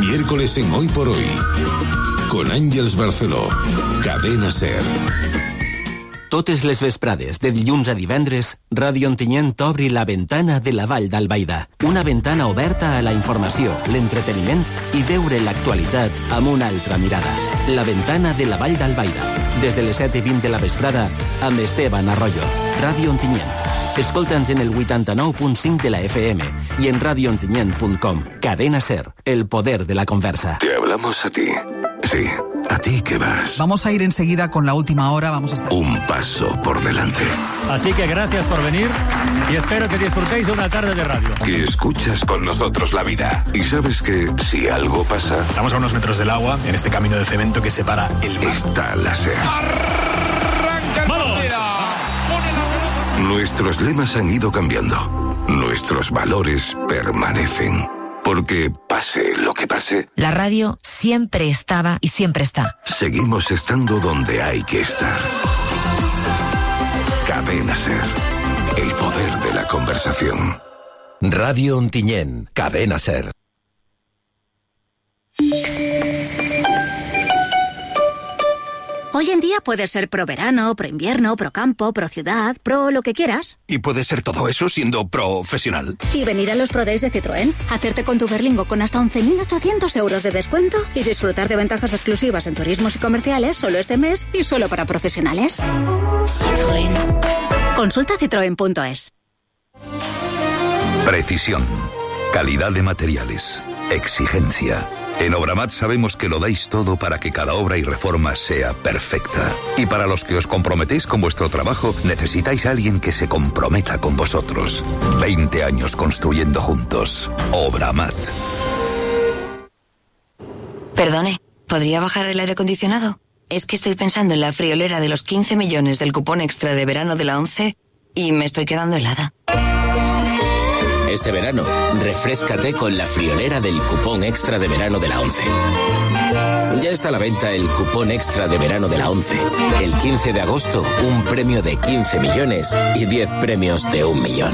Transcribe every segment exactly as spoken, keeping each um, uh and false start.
Miércoles en Hoy por Hoy, con Àngels Barceló, Cadena SER. Totes les vesprades, de dilluns a divendres, Ràdio Ontinyent obri la ventana de la Vall d'Albaida. Una ventana oberta a la informació, l'entreteniment i veure l'actualitat amb una altra mirada. La ventana de la Vall d'Albaida. Des de les set i vint de la vesprada, amb Esteban Arroyo. Ràdio Ontinyent. Escolta'ns en el vuitanta-nou punt cinc de la F M i en radio ontinyent punt com. Cadena SER, el poder de la conversa. Te hablamos a ti. Sí, a ti que vas. Vamos a ir enseguida con la última hora. Vamos a estar... Un paso por delante. Así que gracias por venir y espero que disfrutéis de una tarde de radio. Que escuchas con nosotros la vida. Y sabes que si algo pasa... Estamos a unos metros del agua, en este camino de cemento que separa el mar. Está la SER. ¡Arranca el partido! Nuestros lemas han ido cambiando. Nuestros valores permanecen. Porque pase lo que pase, la radio siempre estaba y siempre está. Seguimos estando donde hay que estar. Cadena SER, el poder de la conversación. Radio Ontinyent, Cadena SER. Hoy en día puedes ser pro verano, pro invierno, pro campo, pro ciudad, pro lo que quieras. Y puedes ser todo eso siendo profesional. Y venir a los Pro Days de Citroën, hacerte con tu Berlingo con hasta once mil ochocientos euros de descuento y disfrutar de ventajas exclusivas en turismos y comerciales solo este mes y solo para profesionales. Citroën. Consulta citroen punto es. Precisión, calidad de materiales, exigencia. En Obramat sabemos que lo dais todo para que cada obra y reforma sea perfecta. Y para los que os comprometéis con vuestro trabajo, necesitáis a alguien que se comprometa con vosotros. veinte años construyendo juntos. Obramat. Perdone, ¿podría bajar el aire acondicionado? Es que estoy pensando en la friolera de los quince millones del cupón extra de verano de la ONCE y me estoy quedando helada. Este verano, refréscate con la friolera del cupón extra de verano de la ONCE. Ya está a la venta el cupón extra de verano de la ONCE. El quince de agosto, un premio de quince millones y diez premios de un millón.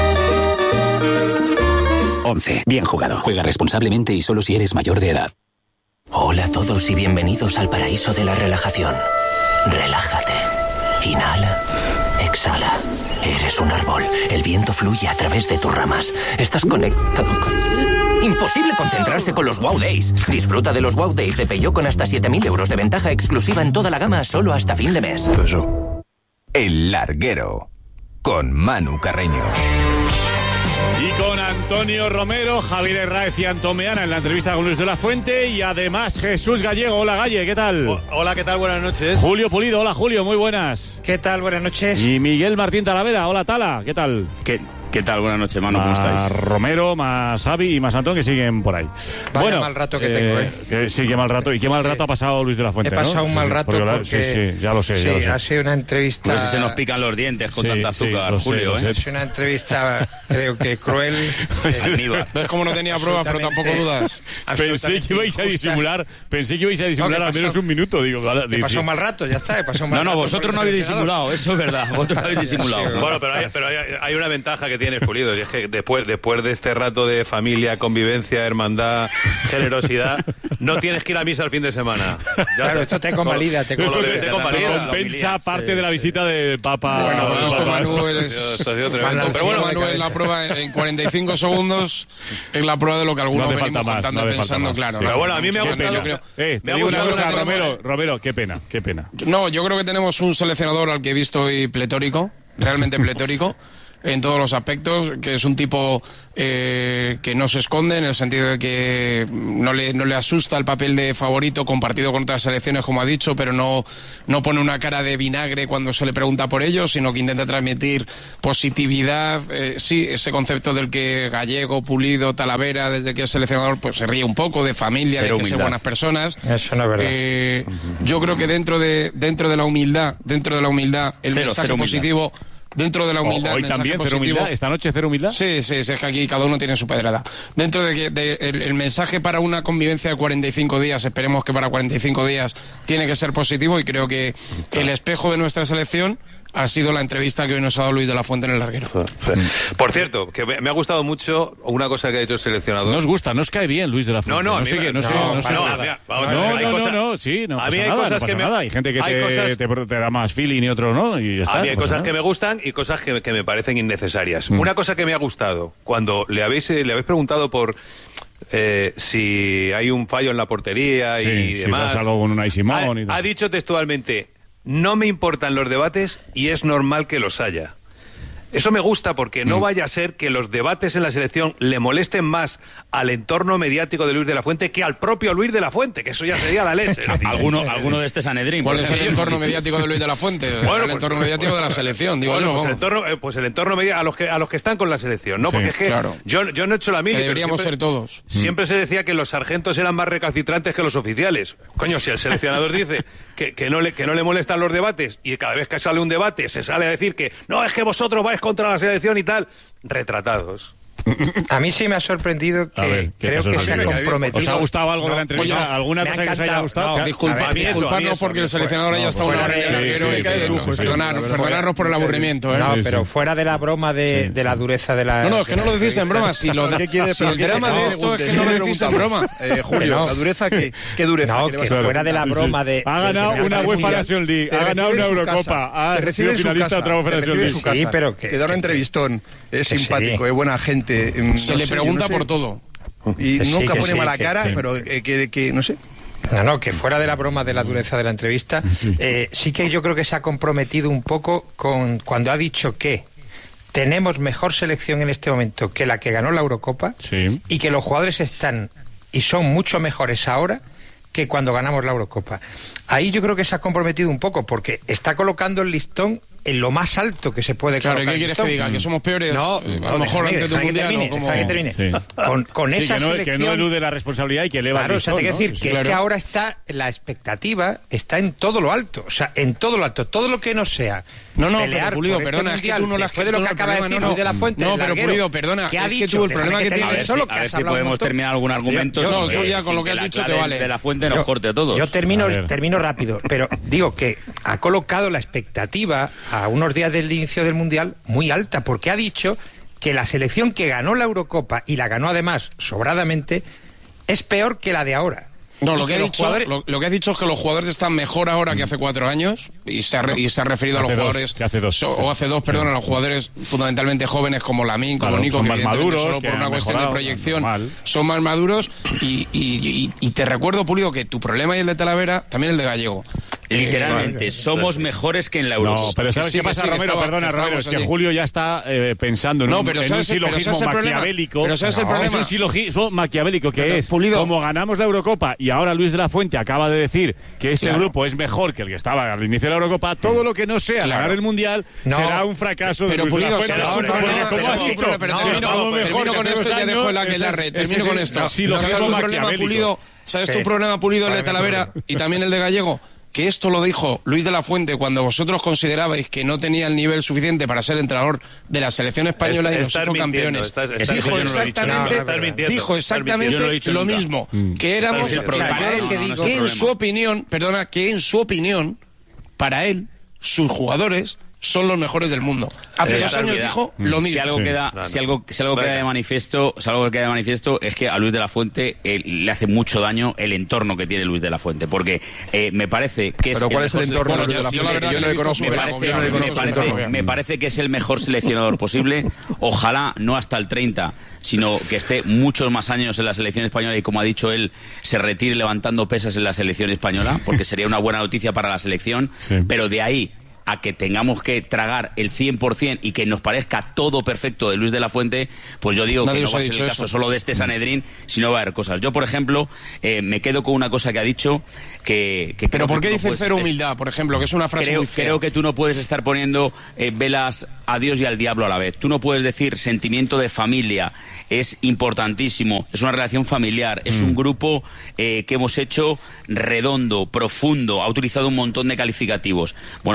ONCE. Bien jugado. Juega responsablemente y solo si eres mayor de edad. Hola a todos y bienvenidos al paraíso de la relajación. Relájate. Inhala. Exhala. Eres un árbol. El viento fluye a través de tus ramas. Estás conectado con... Imposible concentrarse con los Wow Days. Disfruta de los Wow Days de Peugeot con hasta siete mil euros de ventaja exclusiva en toda la gama solo hasta fin de mes. El Larguero, con Manu Carreño. Y con Antonio Romero, Javier Herráez y Antomeana en la entrevista con Luis de la Fuente y además Jesús Gallego. Hola, Galle, ¿qué tal? O, hola, ¿qué tal? Buenas noches. Julio Pulido, hola, Julio, muy buenas. ¿Qué tal? Buenas noches. Y Miguel Martín Talavera, hola, Tala, ¿qué tal? ¿Qué, qué tal? Buenas noches, Manu, ¿cómo más estáis? Romero, más Javi y más Antón que siguen por ahí. Vaya bueno, mal rato que eh, tengo, ¿eh? Que, sí, qué mal rato. ¿Y qué mal rato sí. ha pasado Luis de la Fuente? He pasado ¿no? un mal sí, rato porque, porque... Sí, sí, ya lo sé, sí, ya lo sé. ha sido una entrevista... No sé si se nos pican los dientes con sí, tanta azúcar, sí, Julio, sé, ¿eh? Ha sido una entrevista, creo que cruel. Aníbal. ¿Ves cómo no tenía pruebas, pero tampoco dudas? Pensé que ibais a disimular, pensé que ibais a disimular no, al menos un minuto, digo. He pasado un mal rato, ya está, he pasado un mal No, no, rato vosotros no habéis disimulado, eso es verdad, vosotros no habéis disimulado. Bueno, pero, hay, pero hay, hay una ventaja que tienes, Pulido, y es que después, después de este rato de familia, convivencia, hermandad, generosidad, no tienes que ir a misa el fin de semana. Ya claro, esto te convalida, te Esto convalida. te, te compensa compensa parte sí. de la visita del Papa. Bueno, no, esto Papa, Manuel es, esto es, pero bueno, Manuel la prueba en cuarenta y cinco segundos es la prueba de lo que algunos no venimos más, contando no pensando, claro. Sí, pero sí. bueno, a mí me ha gustado. Yo creo, eh, te digo una cosa, Romero, Romero, qué pena, qué pena. No, yo creo que tenemos un seleccionador al que he visto hoy pletórico, realmente pletórico. En todos los aspectos, que es un tipo eh, que no se esconde en el sentido de que no le, no le asusta el papel de favorito compartido con otras selecciones, como ha dicho, pero no, no pone una cara de vinagre cuando se le pregunta por ello, sino que intenta transmitir positividad, eh, sí, ese concepto del que Gallego, Pulido, Talavera, desde que es seleccionador, pues se ríe un poco de familia, Cero de que humildad. Sean buenas personas. Eso no es verdad. Eh, yo creo que dentro de, dentro de la humildad, dentro de la humildad, el Cero, mensaje cero positivo... Dentro de la humildad... Hoy también, cero humildad. ¿Esta noche cero humildad? Sí, sí, sí, es que aquí cada uno tiene su pedrada. Dentro de que de, el, el mensaje para una convivencia de cuarenta y cinco días, esperemos que para cuarenta y cinco días tiene que ser positivo y creo que el espejo de nuestra selección ha sido la entrevista que hoy nos ha dado Luis de la Fuente en el larguero. Sí. Por cierto, que me ha gustado mucho una cosa que ha dicho el seleccionador. Nos gusta, nos cae bien Luis de la Fuente. No, no, a no mí sé me... qué, no, no, sé, no, no, sé. no, No, mira, vamos a no, ver, no, cosas... no, no, sí, no a pasa mí hay nada, cosas no pasa que me... nada. Hay gente que hay te, cosas... te, te da más feeling y otros no, y ya está. A mí hay no cosas nada. que me gustan y cosas que, que me parecen innecesarias. Mm. Una cosa que me ha gustado, cuando le habéis, le habéis preguntado por... Eh, si hay un fallo en la portería sí, y si demás, pasa algo con Unai Simón ha, y tal. ha dicho textualmente: no me importan los debates y es normal que los haya. Eso me gusta porque no Mm. vaya a ser que los debates en la selección le molesten más al entorno mediático de Luis de la Fuente que al propio Luis de la Fuente, que eso ya sería la leche. ¿Alguno, alguno de este Sanedrín? ¿Cuál es el entorno mediático de Luis de la Fuente? Bueno, el pues, entorno mediático de la selección, digo bueno, yo. pues, el vamos. entorno, eh, pues el entorno mediático a los que a los que están con la selección, ¿no? Sí, Porque es que claro. yo, yo no he hecho la mili, Que pero deberíamos siempre- ser todos. Siempre se decía que los sargentos eran más recalcitrantes que los oficiales. Coño, si el seleccionador dice que, que, no le, que no le molestan los debates y cada vez que sale un debate se sale a decir que no, es que vosotros vais contra la selección y tal, retratados. A mí sí me ha sorprendido que A ver, ¿qué te creo ha que se ha sorprendido? comprometido. ¿Os ha gustado algo de la No, entrevista? pues no, ¿Alguna me ha cosa que os haya encantado. gustado? No, Disculpa, a ver, eso, a mí disculpadnos eso, porque el seleccionador haya no, estado pues una fuera hora en el de- larguero sí, y cae sí, de sí, lujo. sí, Perdonar- sí, sí. Perdonarnos por el aburrimiento, ¿eh? No, Sí, pero sí. fuera de la broma de, Sí, de la sí. dureza de la... No, no, es que no lo decís en broma. Si, lo, ¿Qué quieres? si el ¿Pero qué drama te de esto es que no lo decís en broma. Eh, Julio, No. ¿la dureza qué? ¿Qué dureza? No, ¿Qué le que vas a fuera de la Sí, sí. broma de... Ha de ganado que me una parece UEFA muy- Nations League, Te ha ganado recibe una en su Eurocopa, casa, ha te recibe sido en su finalista casa, de otra UEFA te Nations recibe en League. su casa, Sí, pero que- te da un que- entrevistón, es que simpático, sí. es buena gente. mm, Se no le sé, pregunta no sé. por todo. Y Que sí, nunca que pone sí, mala que cara, sí. pero eh, que, que, no sé. No, no, que fuera de la broma de la dureza de la entrevista, Sí. eh, sí que yo creo que se ha comprometido un poco con cuando ha dicho que tenemos mejor selección en este momento que la que ganó la Eurocopa Sí. y que los jugadores están y son mucho mejores ahora que cuando ganamos la Eurocopa. Ahí yo creo que se ha comprometido un poco porque está colocando el listón en lo más alto que se puede Claro, colocar ¿qué el quieres que listón. diga? ¿Que somos peores? No, Eh, no, a lo mejor déjame, antes de un déjame que mundial. termine, ¿o cómo? déjame que termine. Sí. Con, con Sí, esa que, no, selección... que no elude la responsabilidad y que eleva Claro, el o sea, te quiero listón, decir ¿no? que Sí, es que claro. ahora está, la expectativa está en todo lo alto, o sea, en todo lo alto, todo lo que no sea No, no, pelear pero Pulido, por este perdona, es que mundial, tú no las después de lo que no, acaba de perdona, decir no, Luis de la Fuente, no, el pero larguero, Pulido, perdona, que ha es que dicho, tú el déjame problema que termine, tienes- solo A que ver has si hablado un podemos montón. terminar algún argumento. Yo- No, sin tú que- ya con sin lo que has la dicho te clave vale. de la Fuente nos Yo- corte a todos. Yo termino, A ver. termino rápido, pero digo que ha colocado la expectativa a unos días del inicio del Mundial muy alta, porque ha dicho que la selección que ganó la Eurocopa, y la ganó además sobradamente, es peor que la de ahora. No, Y lo que, he los dicho, jugadores- lo, lo que he dicho es que los jugadores están mejor ahora que hace cuatro años y se ha, re- y se ha referido a los Hace dos, jugadores que hace dos, so- sí. o hace dos, perdón, a los jugadores fundamentalmente jóvenes como Lamine, como Claro, Nico, son que más evidentemente maduros, solo que por una han cuestión de mejorado, proyección normal. son más maduros y, y, y- y te recuerdo, Pulido, que tu problema y el de Talavera, también el de Gallego. Literalmente, Eh, somos mejores que en la Eurocopa. No, pero ¿sabes Que sí, qué que pasa, sí, que Romero? estaba- Perdona, que Romero, es estábamos que allí. Julio ya está eh, pensando en No, un, pero en un ¿sabes el- pero silogismo ¿sabes el problema? maquiavélico. Pero ¿sabes el No, problema? Es un silogismo maquiavélico que Pero, es, Pulido. como ganamos la Eurocopa y ahora Luis de la Fuente acaba de decir que este Claro. grupo es mejor que el que estaba al inicio de la Eurocopa, todo lo que no sea Claro. ganar el Mundial No. será un fracaso de Pero Luis Pulido, de la ¿sabes Fuente. tú? no, Porque, no, no, como pero has sí, dicho, pero no, termino, estamos mejor termino que con hace esto dos y ya dejo el años, aquelarre. ese- Termino ese con es esto. el silogismo ¿Sabes tu problema, maquiavélico. Pulido? ¿Sabes Sí. tu problema, Pulido, el de Vale, Talavera me y también el de Gallego? Que esto lo dijo Luis de la Fuente cuando vosotros considerabais que no tenía el nivel suficiente para ser entrenador de la selección española y nos Estás hizo mintiendo, campeones. estás- estás- dijo yo no lo he dicho. exactamente, No, estás mintiendo, dijo estás exactamente mintiendo. Yo no lo he dicho lo nunca. mismo. Mm. Que éramos, Ese es el que, problema. para él, No, que no, no es el que en problema. su opinión, perdona, que en su opinión, para él, sus jugadores son los mejores del mundo. Hace Eh, dos años queda- dijo lo Si mismo. algo Sí. queda, Claro. si algo, si algo Venga. queda de manifiesto, si algo que queda de manifiesto es que a Luis de la Fuente eh, le hace mucho daño el entorno que tiene Luis de la Fuente, porque eh, me parece que es Pero ¿cuál es el mejor entorno de seleccionador- Luis de la yo la Fuente? verdad Que yo que no le le he visto conozco, su me pero parece, confianza, no le me me, conozco su parece, entorno. me parece que es el mejor seleccionador posible. Ojalá no hasta el treinta, sino que esté muchos más años en la selección española y, como ha dicho él, se retire levantando pesas en la selección española, porque sería una buena noticia para la selección. Sí. Pero de ahí a que tengamos que tragar el cien por ciento y que nos parezca todo perfecto de Luis de la Fuente, pues yo digo Nadie que no os va ha a ser dicho el caso eso. solo de este Sanedrín, sino va a haber cosas. Yo, por ejemplo, eh, me quedo con una cosa que ha dicho que... que Pero creo ¿por que qué tú no dice puedes- cero es- humildad, por ejemplo? Que es una frase Creo, muy fea. creo que tú no puedes estar poniendo eh, velas a Dios y al diablo a la vez. Tú no puedes decir sentimiento de familia, es importantísimo, es una relación familiar, es un grupo eh, que hemos hecho redondo, profundo, ha utilizado un montón de calificativos. Bueno, pues eso que son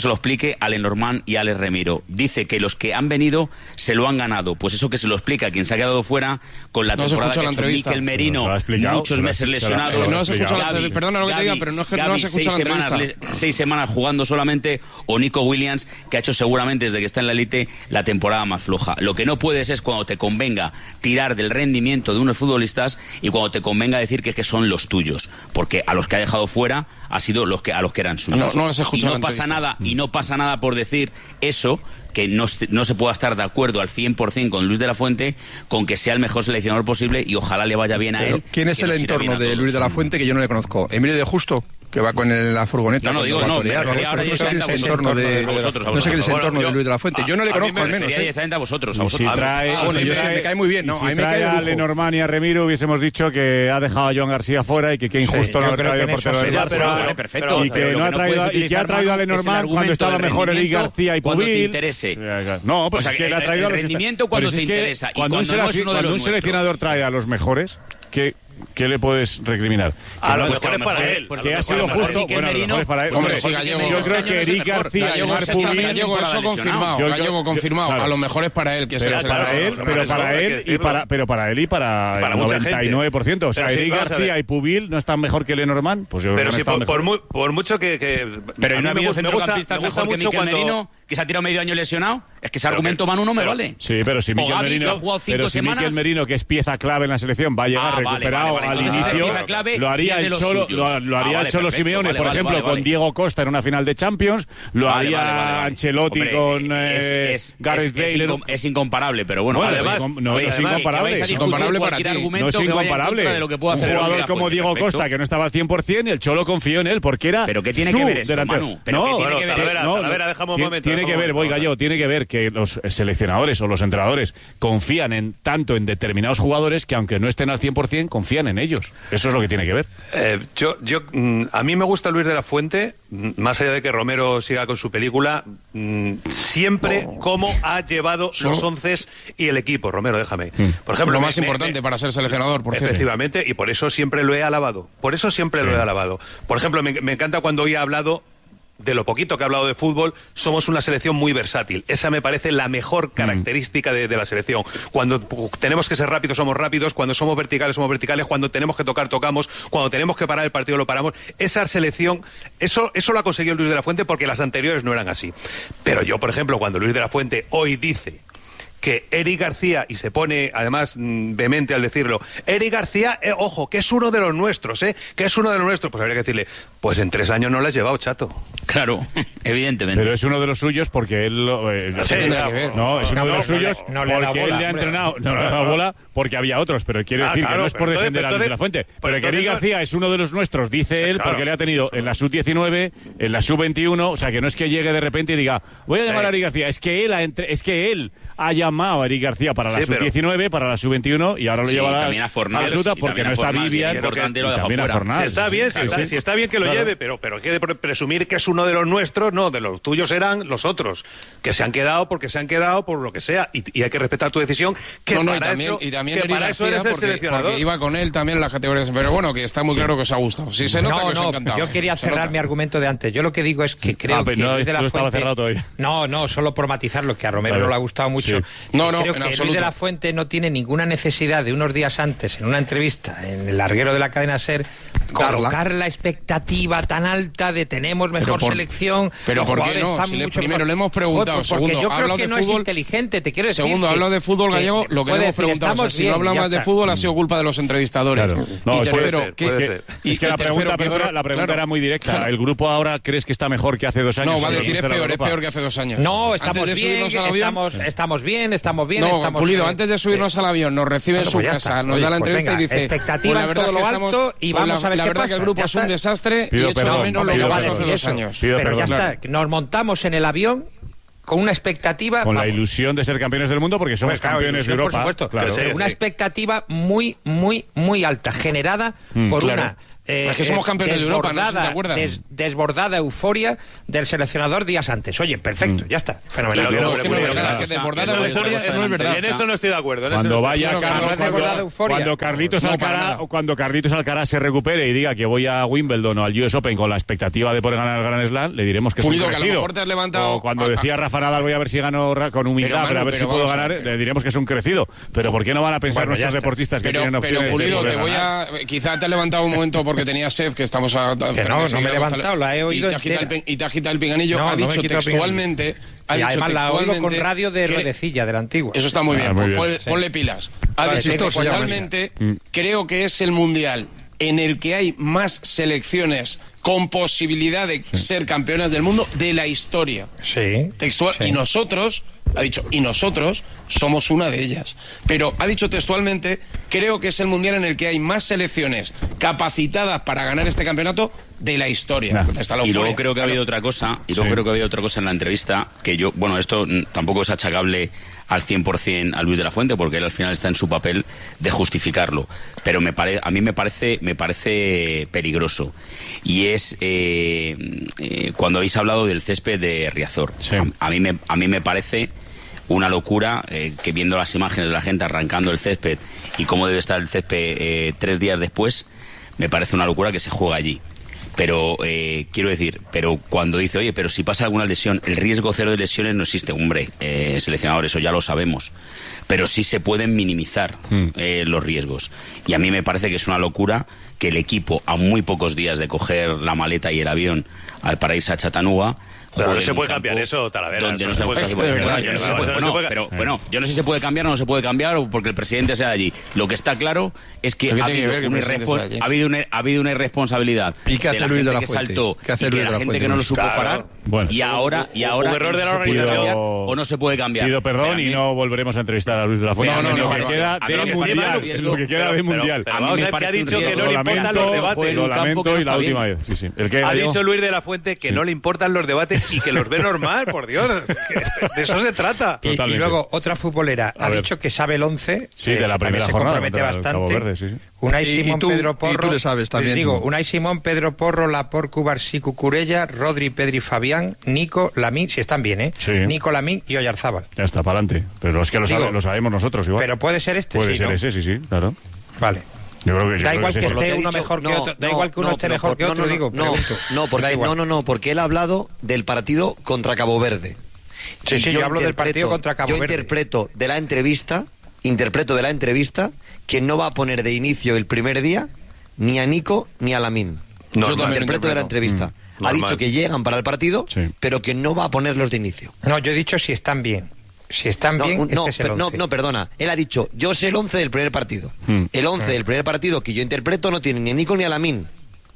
se lo explique a Lenormand y a Alex Remiro. Dice que los que han venido se lo han ganado. Pues eso que se lo explica a quien se ha quedado fuera con la no temporada se que ha hecho Mikel Merino, muchos meses lesionados. No se escucha la entrevista. Perdona lo que te diga, pero no es que no se escucha la entrevista. Semanas, seis semanas jugando solamente, o Nico Williams, que ha hecho seguramente desde que está en la élite la temporada más floja. Lo que no puedes es cuando te convenga tirar del rendimiento de unos futbolistas y cuando te convenga decir que, es que son los tuyos, porque a los que ha dejado fuera ha sido los que a los que eran suyos. No, no les escucha y no pasa nada y no pasa nada por decir eso, que no, no se pueda estar de acuerdo al cien por cien con Luis de la Fuente, con que sea el mejor seleccionador posible y ojalá le vaya bien a Pero, él. ¿Quién es el entorno de Luis de la Fuente que yo no le conozco? Emilio de Justo, que va con el, la furgoneta. No, no, digo, no, me refería ahora directamente a entorno de, a vosotros, a no sé qué es el vosotros. entorno de Luis de la Fuente. Yo no le conozco al menos. Me refería directamente a vosotros. A vosotros. Si trae, ah, bueno, si yo trae, sí, me cae muy bien. No, si a mí me trae cae de a lujo. Lenormand y a Remiro hubiésemos dicho que ha dejado a Joan García fuera y que qué injusto Sí, no ha creo traído que en portero eso del sí, Barça. pero- Vale, perfecto. Y que Pero no ha lo que traído puedes y que ha utilizar, traído a Manu, es el Lenormand cuando argumento estaba del mejor Eric rendimiento García y cuando te Pubil. interese. No, pues O sea, es que el- le ha traído el a los rendimiento cuando Pero te es que interesa y cuando un cuando no es selec- uno de cuando los un nuestros. seleccionador trae a los mejores, ¿qué ¿qué le puedes recriminar? A Que lo no- mejor es para él. Porque a lo ha mejor sido es para justo. él. Bueno, a lo mejor es para él. Hombre, Hombre, sí, Gallego, yo creo que Eric García y Gallego, Marc está- Pubil. Gallego, eso confirmado. Yo- Gallego yo- confirmado. claro. A lo mejor es para él que Pero sea para él, pero para él y para pero para él y para, Para el mucha noventa y nueve por ciento. O sea, Pero sí, Eric vamos a García ver. y Pubil no están mejor que Lenormand, pues yo creo Pero que sí, no están por, por, mejor. mu- por mucho que... que Pero a no ha mí me habido gusta- me gusta- centrocampistas me gusta mejor que mucho Mikel cuando- Merino, que se ha tirado medio año lesionado. Es que ese Pero argumento, que- Manu, no me pero- vale. Sí, pero si O Mikel Gavi, que Merino, ha jugado cinco pero si Mikel semanas. Merino, que es pieza clave en la selección, va a llegar Ah, vale, recuperado vale, vale. al Entonces, inicio, pieza clave lo haría y es de el los Cholo, suyos. lo, lo Ah, haría vale, el Cholo perfecto, Simeone, vale, por vale, ejemplo, vale, con vale. Diego Costa en una final de Champions, lo Vale, haría vale, vale, vale. Ancelotti Hombre, con es- eh, es- Gareth es- es Bale. incom- Es incomparable, pero bueno. Bueno, además, es incom- no, oye, no es además, incomparable, que vais a es discutir incomparable para cualquier ti. argumento No es que vaya en contra incomparable. de lo que pueda Un hacer el jugador Luis de la como Fuente, Diego perfecto. Costa, que no estaba al cien por cien, y el Cholo confió en él, porque era Pero ¿qué tiene su que ver eso, delantero. Manu? ¿Pero no, qué tiene bueno, que ver Talavera, eso? no, Talavera, dejamos un tiene- momento, Tiene que dejamos ver, un voy momento. Gallo, tiene que ver que los seleccionadores o los entrenadores confían en tanto en determinados jugadores que aunque no estén al cien por cien, confían en ellos. Eso es lo que tiene que ver. Eh, yo, yo, mm, a mí me gusta Luis de la Fuente, mm, más allá de que Romero siga con su película, mm, siempre cómo ha llevado los onces y el equipo. Romero, déjame. Por ejemplo, Lo me- más me- importante me- para ser seleccionador, por cierto. Efectivamente, y por eso siempre lo he alabado. Por eso siempre lo he alabado. Por ejemplo, me, me encanta cuando hoy ha hablado de lo poquito que ha hablado de fútbol, somos una selección muy versátil. Esa me parece la mejor característica de, de la selección. Cuando uh, tenemos que ser rápidos, somos rápidos. Cuando somos verticales, somos verticales. Cuando tenemos que tocar, tocamos. Cuando tenemos que parar el partido, lo paramos. Esa selección, eso, eso lo ha conseguido Luis de la Fuente porque las anteriores no eran así. Pero yo, por ejemplo, cuando Luis de la Fuente hoy dice que Eric García, y se pone además mm, vehemente al decirlo, Eric García, eh, ojo, que es uno de los nuestros, ¿eh? Que es uno de los nuestros. Pues habría que decirle, pues en tres años no lo has llevado, chato. Claro, evidentemente. Pero es uno de los suyos porque él lo, eh, Sí, lo- tendrá que ver. no, es uno No, de no, los no le- suyos no le ha dado porque él bola, le ha hombre. entrenado, no le ha dado bola porque había otros, pero quiere Ah, decir que claro, no es por pero entonces- defender a Luis de la Fuente, pero pero que entonces- Eric García es uno de los nuestros, dice él, claro. porque le ha tenido en la sub diecinueve, en la sub veintiuno, o sea que no es que llegue de repente y diga, voy a llamar Sí. a Eric García, es que él ha entre- es que él ha llamado a Eric García para la Sí, sub pero- diecinueve, para la sub veintiuno y ahora lo Sí, lleva a la, también a Fornals, la Suta y porque también no a está Fornals, Vivian, que es importante, lo ha y dejado también a fuera. Fornals. Si está bien, si, Sí, está, sí. si está bien que lo Claro. lleve, pero, pero quiere pre- presumir que es uno de los nuestros, no, de los tuyos serán los otros, que se han quedado porque se han quedado por lo que sea, y, y hay que respetar tu decisión, que No, no, y para también, eso, y también que Eric para eso García, eres el porque, seleccionador. porque iba con él también en las categorías. Pero bueno, que está muy claro que os ha gustado. Sí, se nota no, que os ha no, encantado. yo quería Se cerrar nota. mi argumento de antes. Yo lo que digo es que creo Ah, pero que no, Luis de la no estaba Fuente... cerrado todavía. No, no, solo por matizarlo, que a Romero Vale. no le ha gustado mucho. Sí. No, no, creo en que Luis absoluto. de la Fuente no tiene ninguna necesidad de unos días antes, en una entrevista en el larguero de la cadena SER, colocar la expectativa tan alta de tenemos mejor por- selección. pero los ¿por qué jugadores no? están Si le- mucho primero mejor. le hemos preguntado, Pues porque segundo, yo ha creo hablado que de no fútbol. es inteligente, te quiero decir. Segundo, que- hablo de fútbol que gallego, lo que puede le hemos decir, preguntado. O sea, estamos si no bien, habla ya más de está. fútbol, ha sido culpa de los entrevistadores. Claro. No, y puede tercero, ser, que puede es ser. que, Es que la pregunta, tercero, perdona, que- la pregunta claro. era muy directa. Claro. ¿El grupo ahora crees que está mejor que hace dos años? No, va a en el decir es once de la peor, es Europa? peor que hace dos años. No, Antes estamos de bien, subirnos al avión- estamos, estamos bien, estamos bien, No, estamos... Pulido, eh, antes de subirnos al avión, nos recibe en Bueno, su pues ya casa, está. nos Oye, da la pues entrevista venga, y dice... expectativa pues la en verdad todo que lo estamos- alto y pues vamos la, a ver la qué verdad pasa. que el grupo Ya es un está. desastre Pido y echo de perdón, menos lo pido que no va a pasó perdón. hace decir dos eso. años. Pido Pero ya perdón. está, nos montamos en el avión con una expectativa... Con la vamos, ilusión de ser campeones del mundo porque somos pues claro, campeones de ilusión, Europa. por supuesto, Claro. pero Sí, una sí. expectativa muy, muy, muy alta, generada Mm, por claro. una Eh, es que somos campeones de Europa, ¿no? Si te acuerdas. Des, desbordada euforia del seleccionador días antes. Oye, perfecto, mm. ya está. Fenomenal. Pero, pero, pero, pero, pero, que desbordada eso, euforia, eso, eso no es verdad. En eso no estoy de acuerdo. Cuando no vaya Carlos, cuando, cuando Carlitos no, Alcaraz, cuando Carlitos Alcaraz se recupere y diga que voy a Wimbledon o al U S Open con la expectativa de poder ganar el Grand Slam, le diremos que es Pulido, un crecido. Que a lo mejor te has levantado... O cuando decía Rafa Nadal, voy a ver si gano con humildad, pero, Manu, pero a ver pero si puedo ganar, a... le diremos que es un crecido. Pero ¿por qué no van a pensar bueno, nuestros deportistas que pero, tienen opciones? Pero Pulido, de te voy a... Quizá te has levantado un momento porque tenías sed, que estamos a... Que no, no me he levantado, la he oído y te has quitado el pinganillo. Ha dicho textualmente... Y además la oigo con radio de Ruedecilla, de la antigua. Eso está muy bien, ponle pilas. Ha dicho textualmente, creo que es el Mundial en el que hay más selecciones con posibilidad de sí. ser campeonas del mundo de la historia. Sí. Textual. Sí. Y nosotros, ha dicho, y nosotros somos una de ellas. Pero ha dicho textualmente, creo que es el mundial en el que hay más selecciones capacitadas para ganar este campeonato de la historia. Nah. Y luego creo que ha habido otra cosa, y luego sí. creo que ha habido otra cosa en la entrevista, que yo, bueno, esto tampoco es achacable al cien por cien a Luis de la Fuente, porque él al final está en su papel de justificarlo, pero me pare, a mí me parece me parece peligroso, y es eh, eh, cuando habéis hablado del césped de Riazor. Sí. a, a mí me a mí me parece una locura eh, que viendo las imágenes de la gente arrancando el césped y cómo debe estar el césped eh, tres días después, me parece una locura que se juega allí. Pero eh, quiero decir, pero cuando dice, oye, pero si pasa alguna lesión, el riesgo cero de lesiones no existe, hombre, eh, seleccionador, eso ya lo sabemos, pero sí se pueden minimizar mm. eh, los riesgos. Y a mí me parece que es una locura que el equipo, a muy pocos días de coger la maleta y el avión para irse a Chattanooga, pero no se puede cambiar eso, Talavera. Donde no se puede cambiar. Pero bueno, yo no sé si se puede cambiar o no se puede cambiar porque el presidente sea de allí. Lo que está claro es que ha habido, que una irrespo- ha, habido una, ha habido una irresponsabilidad ¿Y qué hace de la Luis gente de la que Fuente? saltó ¿Qué hace y que Luis la de la gente Fuente? que no lo supo Claro. parar. Bueno, y ahora, y ahora un error de la organización o no se puede cambiar. Pido perdón y no volveremos a entrevistar a Luis de la Fuente. No, no, lo no, que no, queda no, del no, mundial, no, lo que queda del mundial. Pero vamos a ver que ha dicho que no le importan los debates. Lo lamento y la última vez. Sí, sí. El que ha dicho Luis de la Fuente que no le importan los debates y que los ve normal, por Dios. De eso se trata. Y, y luego otra futbolera ha dicho que sabe el once. Sí, de la primera se jornada. compromete bastante. Verde, sí, sí. Unai Simón, tú, Pedro Porro. Y tú le sabes también. Digo, Unai Simón, Pedro Porro, Laporte, Cubarsí, Cucurella, Rodri, Pedri, Fabián, Nico, Lamín, si están bien, ¿eh? Sí. Nico, Lamín y Oyarzábal. Ya está, para adelante. Pero es que lo, Digo, sabe, lo sabemos nosotros igual. Pero puede ser este, puede sí, ser ¿no? ese, sí, sí, claro. Vale. Yo creo que, yo da creo igual que, que, es esté eso. uno dicho, mejor no, que otro. Da no, igual que uno no, esté pero mejor por, que no, otro, no, digo. No, pregunto. no, porque, no, no, no, porque él ha hablado del partido contra Cabo Verde. Sí, y sí, yo, yo hablo del partido contra Cabo yo Verde. Yo interpreto de la entrevista, interpreto de la entrevista que no va a poner de inicio el primer día ni a Nico ni a Lamín. No, yo interpreto, interpreto de la entrevista. Mm, ha normal. dicho que llegan para el partido, sí. pero que no va a ponerlos de inicio. No, yo he dicho si están bien. Si están no, bien, un, este no, es el per, no, once. no, perdona. Él ha dicho, yo sé el once del primer partido. Mm. El once ah. del primer partido que yo interpreto no tiene ni a Nico ni a Lamín.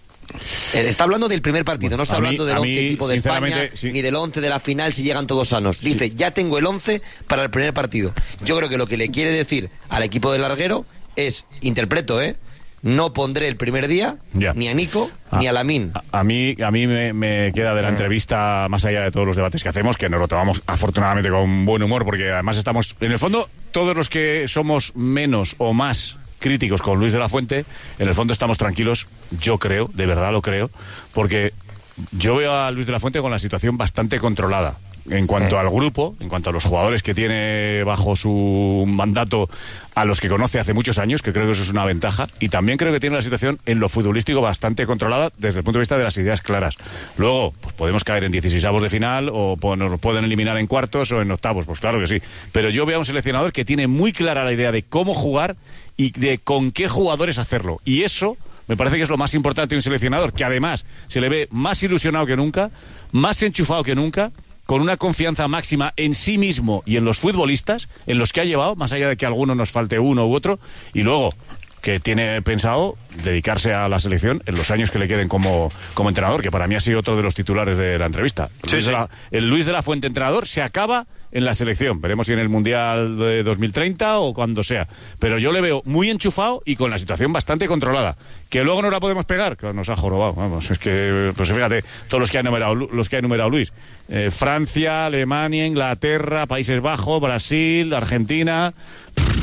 Está hablando del primer partido, bueno, no está hablando mí, del once tipo de España, sí. ni del once de la final si llegan todos sanos. Dice, sí. ya tengo el once para el primer partido. Yo creo que lo que le quiere decir al equipo del larguero es, interpreto, ¿eh? No pondré el primer día ya. ni a Nico ah, ni a Lamín. A, a mí, a mí me, me queda de la entrevista, más allá de todos los debates que hacemos, que nos lo tomamos afortunadamente con buen humor, porque además estamos, en el fondo, todos los que somos menos o más críticos con Luis de la Fuente, en el fondo estamos tranquilos, yo creo, de verdad lo creo, porque yo veo a Luis de la Fuente con la situación bastante controlada. En cuanto al grupo, en cuanto a los jugadores que tiene bajo su mandato, a los que conoce hace muchos años, que creo que eso es una ventaja, y también creo que tiene la situación en lo futbolístico bastante controlada desde el punto de vista de las ideas claras. Luego, pues podemos caer en dieciseisavos de final, o nos pueden eliminar en cuartos o en octavos, pues claro que sí. Pero yo veo a un seleccionador que tiene muy clara la idea de cómo jugar y de con qué jugadores hacerlo. Y eso me parece que es lo más importante de un seleccionador, que además se le ve más ilusionado que nunca, más enchufado que nunca, con una confianza máxima en sí mismo y en los futbolistas, en los que ha llevado, más allá de que a alguno nos falte uno u otro, y luego que tiene pensado dedicarse a la selección en los años que le queden como, como entrenador, que para mí ha sido otro de los titulares de la entrevista. Sí, Luis sí. de la, el Luis de la Fuente entrenador se acaba en la selección. Veremos si en el Mundial de dos mil treinta o cuando sea. Pero yo le veo muy enchufado y con la situación bastante controlada. Que luego no la podemos pegar, que nos ha jorobado. Vamos, es que, pues fíjate, todos los que ha enumerado, los que ha enumerado Luis. Eh, Francia, Alemania, Inglaterra, Países Bajos, Brasil, Argentina.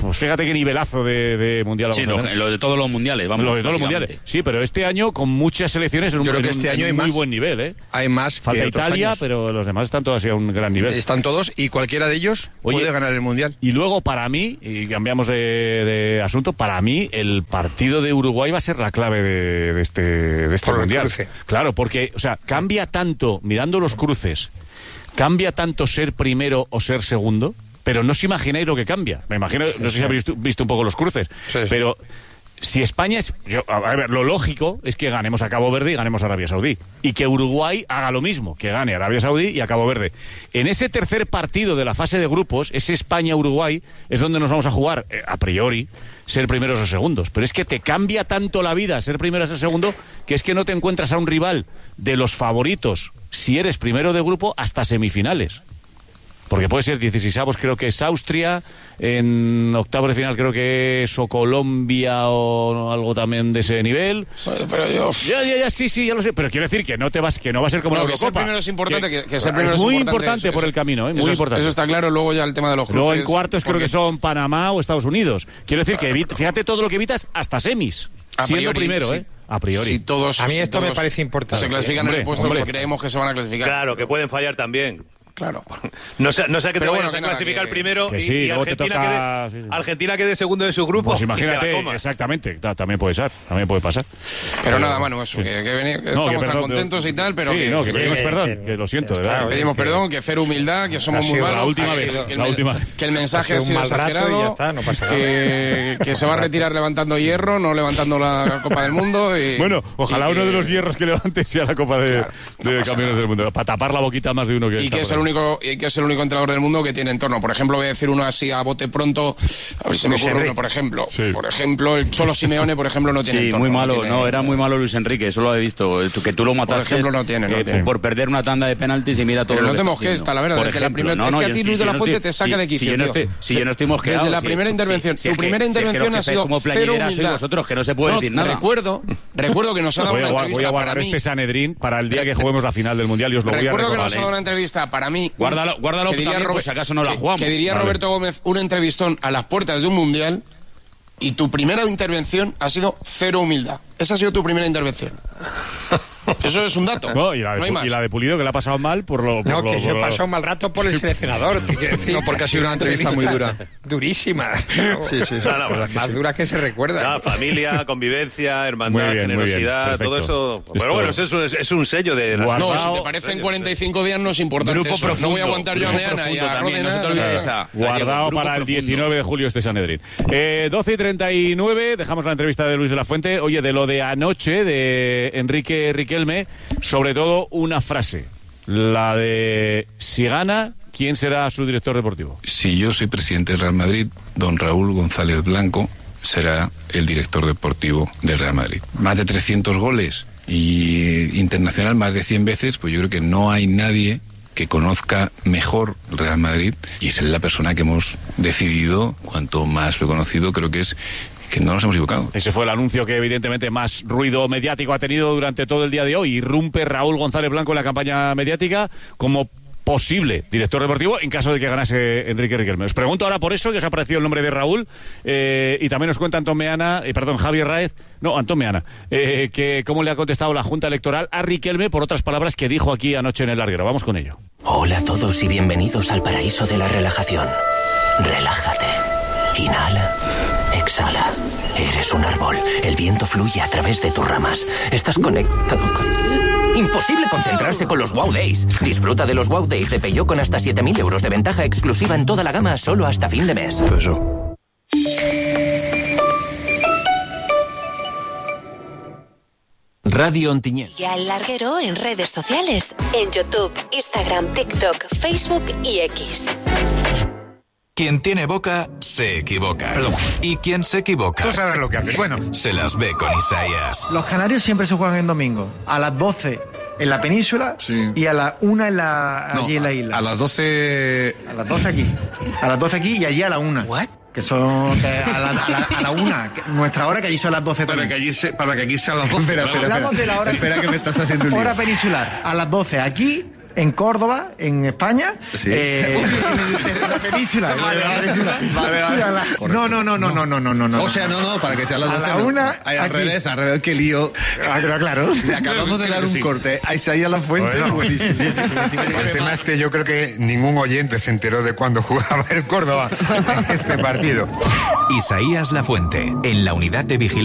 pues fíjate qué nivelazo de, de mundial. Sí, lo, lo de todos los mundiales, vamos. Lo de todos los mundiales. Sí, pero este año con muchas selecciones en un, Yo creo que en este un, año en hay un muy más. buen nivel, ¿eh? Hay más. Falta que otros Italia, años. pero los demás están todos a un gran nivel. Están todos y cualquiera de ellos Oye, puede ganar el mundial. Y luego para mí, y cambiamos de, de asunto, para mí el partido de Uruguay va a ser la clave de, de este, de este Por el mundial. cruce. Claro, porque, o sea, cambia tanto, mirando los cruces, cambia tanto ser primero o ser segundo, pero no os imagináis lo que cambia. Me imagino, no sé si habéis visto, visto un poco los cruces, Sí, sí. pero si España es... Yo, a ver, lo lógico es que ganemos a Cabo Verde y ganemos a Arabia Saudí. Y que Uruguay haga lo mismo, que gane a Arabia Saudí y a Cabo Verde. En ese tercer partido de la fase de grupos, ese España-Uruguay, es donde nos vamos a jugar, eh, a priori, ser primeros o segundos. Pero es que te cambia tanto la vida ser primero o ser segundo, que es que no te encuentras a un rival de los favoritos, si eres primero de grupo, hasta semifinales. Porque puede ser dieciseisavos, creo que es Austria, en octavos de final creo que es o Colombia o algo también de ese nivel. Pero yo... Ya, ya, ya, sí, sí, ya lo sé, pero quiero decir que no te vas, que no va a ser como No, la que Eurocopa. ser primero es importante, que, que ser es primero es muy importante, importante eso- por el camino, ¿eh? Muy eso, importante. Eso está claro, luego ya el tema de los cruces. Luego en cuartos creo porque- que son Panamá o Estados Unidos. Quiero decir que evita- fíjate todo lo que evitas hasta semis, A siendo priori, primero, sí. ¿eh? A priori. Si todos, A mí si esto me todos parece importante. Se clasifican Hombre, en el puesto hombre. que creemos que se van a clasificar. Claro, que pueden fallar también. Claro. No sé, no sé que te Pero vayas bueno, a que nada, clasificar que- primero que y, sí, y luego te Argentina, toca- quede, sí, sí. Argentina quede segundo de su grupo. Pues y te la imagínate, comas. exactamente, ta- también puede ser, también puede pasar. Pero nada, Manu, eso, que, que veni- que No, estamos que tan perdón, contentos pero- y tal, pero sí, que, no, que que- pedimos que- perdón, que lo siento, de verdad. que pedimos perdón, que fer humildad, que somos Ha muy sido malos. la última que- vez, que el la men- última. Que el mensaje Ha ha sido sido un mal rato exagerado, y ya está, no pasa nada. que, que se va a retirar levantando hierro, no levantando la Copa del Mundo. Y, Bueno, ojalá y uno que- de los hierros que levante sea la Copa de, Claro, no de pasa Campeones nada. del Mundo, para tapar la boquita más de uno que Y está que es por el ahí. único y que es el único entrenador del mundo que tiene entorno. Por ejemplo, voy a decir uno así a bote pronto, a ver si me Luis ocurre Enrique. uno, por ejemplo. Sí. Por ejemplo, el Cholo Simeone, por ejemplo, no tiene Sí, entorno. muy malo, tiene- no, era muy malo Luis Enrique, eso lo he visto. Tú- Que tú lo mataste ejemplo, no tiene, no eh, tiene. por perder una tanda de penaltis y mira todo Pero lo no que te está mosques, haciendo. está la verdad, Por desde la ejemplo, primera- no, es no, que a yo ti estoy- Luis de si la yo no Fuente estoy- te saca si- de quicio, Si yo no tío. estoy, si yo no estoy mosqueado. Desde la si- primera si- intervención, si tu es que- primera si es que intervención los ha jefes sido como cero plañidera sois humildad. vosotros, que no se puede No, decir nada. Recuerdo, recuerdo que nos ha dado Voy a, una gua- entrevista voy a para guardar mí. este Sanedrín para el día que juguemos la final del Mundial y os lo voy a Recuerdo que recordar. nos ha dado una entrevista para mí. Guárdalo, guárdalo que diría también, por Robe- si acaso no la que- jugamos. Que diría Vale. Roberto Gómez, un entrevistón a las puertas de un mundial y tu primera intervención ha sido cero humildad. Esa ha sido tu primera intervención. Eso es un dato. No, y, la de, no hay Pu- más. y la de Pulido, que le ha pasado mal por lo... Por No, lo- que yo he por lo- pasado un mal rato por el seleccionador. te quiero decir. No, porque ha sido una entrevista muy dura. Durísima. Sí, sí, sí. No, no, verdad que Más sí. dura que se recuerda. Ya, familia, convivencia, hermandad, Muy bien, muy bien, generosidad, perfecto. todo eso. Esto- Pero bueno, eso es, un- es, es un sello de la Guardado. No, si te parecen cuarenta y cinco días no es importante. Grupo eso. profundo. No voy a aguantar yo a Grupo Meana y profundo a también, no Rodena. se te olvide esa. Guardado Grupo para el profundo. diecinueve de julio este Sanedrín. Eh, doce y treinta y nueve, dejamos la entrevista de Luis de la Fuente. Oye, de lo de anoche, de Enrique Riquelme, sobre todo una frase, la de si gana, ¿quién será su director deportivo? Si yo soy presidente del Real Madrid, don Raúl González Blanco será el director deportivo del Real Madrid. Más de trescientos goles y internacional más de cien veces, pues yo creo que no hay nadie que conozca mejor el Real Madrid y es la persona que hemos decidido, cuanto más lo he conocido, creo que es que no nos hemos equivocado. Ese fue el anuncio que evidentemente más ruido mediático ha tenido durante todo el día de hoy. Irrumpe Raúl González Blanco en la campaña mediática como posible director deportivo en caso de que ganase Enrique Riquelme. Os pregunto ahora por eso, que os ha parecido el nombre de Raúl, eh, y también os cuenta Antón Meana, eh, perdón, Javier Raez, no, Antón Meana, eh, que cómo le ha contestado la Junta Electoral a Riquelme por otras palabras que dijo aquí anoche en el larguero. Vamos con ello. Hola a todos y bienvenidos al paraíso de la relajación. Relájate. Inhala. Exhala. Eres un árbol. El viento fluye a través de tus ramas. Estás conectado con... Imposible concentrarse con los Wow Days. Disfruta de los Wow Days de Peugeot con hasta siete mil euros de ventaja exclusiva en toda la gama solo hasta fin de mes. Radio Ontinyent. Y al larguero en redes sociales, en YouTube, Instagram, TikTok, Facebook y X. Quien tiene boca, se equivoca. Perdón. Y quien se equivoca... Tú sabes lo que haces. Bueno. Se las ve con Isaías. Los canarios siempre se juegan en domingo. A las doce en la península Sí. y a la una en la, No, allí en la isla. a las doce... A las doce aquí. A las doce aquí y allí a la una. ¿What? Que son que a, la, a, la, a la una. que nuestra hora, que allí son las doce Para también. que, allí se, para que aquí sean las doce. Espera, espera, Claro. Hablamos de la hora, Espera que me estás haciendo un lío. hora peninsular. A las doce aquí en Córdoba, en España, sí. eh, en la península. Vale, vale, vale. No, no, no, no, no, no, no, no, no. O sea, no, no, para que sea las doce. A la una, no. Ay, al aquí. revés, al revés, qué lío. Ah, claro. Le acabamos de dar un sí. corte a Isaías Lafuente. Bueno, buenísimo. Sí, sí, sí. El tema es que yo creo que ningún oyente se enteró de cuándo jugaba el Córdoba en este partido. Isaías Lafuente, en la unidad de vigilancia